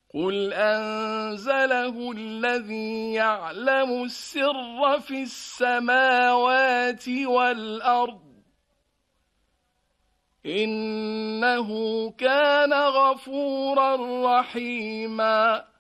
قل أنزله الذي يعلم السر في السماوات والأرض إنه كان غفورا رحيما